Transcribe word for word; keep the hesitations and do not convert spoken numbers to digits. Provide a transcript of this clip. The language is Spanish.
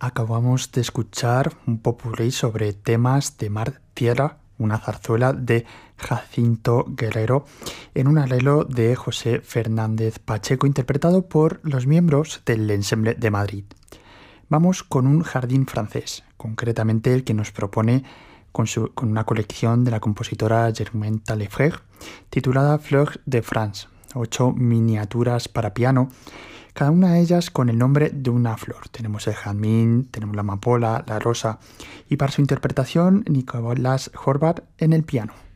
Acabamos de escuchar un popurrí sobre temas de mar tierra, una zarzuela de Jacinto Guerrero, en un arreglo de José Fernández Pacheco, interpretado por los miembros del Ensemble de Madrid. Vamos con un jardín francés, concretamente el que nos propone con, su, con una colección de la compositora Germaine Taillefer, titulada Fleurs de France, ocho miniaturas para piano, cada una de ellas con el nombre de una flor. Tenemos el jazmín, tenemos la amapola, la rosa, y para su interpretación Nicolas Horvath en el piano.